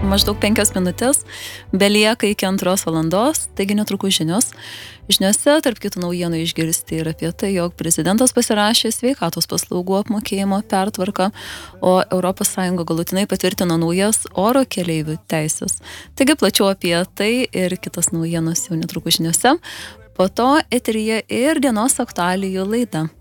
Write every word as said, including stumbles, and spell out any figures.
maždaug penkios minutės, belieka iki antros valandos, taigi netrukus žinios. Žiniose, tarp kitų naujienų išgirsti ir apie tai, jog prezidentas pasirašė sveikatos paslaugų apmokėjimo pertvarką, o Europos Sąjunga galutinai patvirtino naujas oro keleivių teisės. Taigi plačiau apie tai ir kitos naujienos jau netrukus žiniose. Po to eteryje ir dienos aktualijų laida.